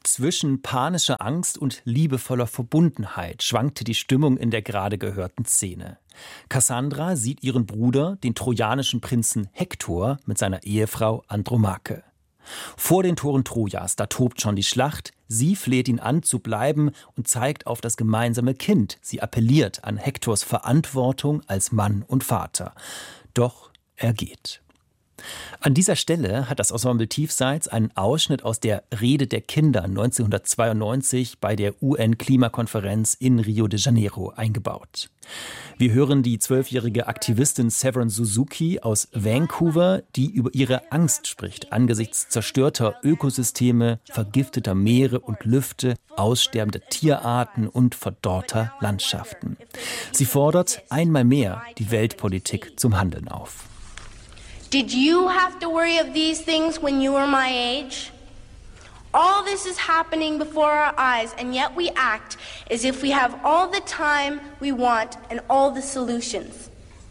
Zwischen panischer Angst und liebevoller Verbundenheit schwankte die Stimmung in der gerade gehörten Szene. Cassandra sieht ihren Bruder, den trojanischen Prinzen Hektor, mit seiner Ehefrau Andromake. Vor den Toren Trojas, da tobt schon die Schlacht. Sie fleht ihn an, zu bleiben und zeigt auf das gemeinsame Kind. Sie appelliert an Hektors Verantwortung als Mann und Vater. Doch er geht. An dieser Stelle hat das Ensemble Tiefseits einen Ausschnitt aus der Rede der Kinder 1992 bei der UN-Klimakonferenz in Rio de Janeiro eingebaut. Wir hören die 12-jährige Aktivistin Severin Suzuki aus Vancouver, die über ihre Angst spricht angesichts zerstörter Ökosysteme, vergifteter Meere und Lüfte, aussterbender Tierarten und verdorrter Landschaften. Sie fordert einmal mehr die Weltpolitik zum Handeln auf. Did you have to worry of these things when you were my age? All this is happening before our eyes, and yet we act as if we have all the time we want and all the solutions.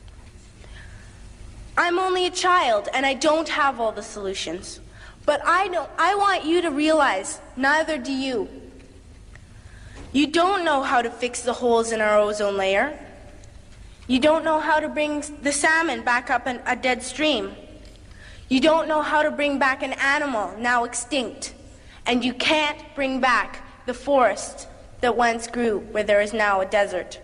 I'm only a child, and I don't have all the solutions. But I want you to realize, neither do you. You don't know how to fix the holes in our ozone layer. You don't know how to bring the salmon back up a dead stream. You don't know how to bring back an animal now extinct. And you can't bring back the forest that once grew where there is now a desert.